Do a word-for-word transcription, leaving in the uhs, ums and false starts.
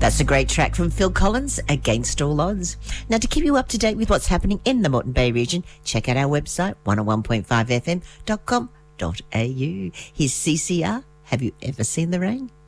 That's a great track from Phil Collins, Against All Odds. Now, to keep you up to date with what's happening in the Moreton Bay region, check out our website, one oh one point five f m dot com dot a u. Here's C C R, Have You Ever Seen the Rain?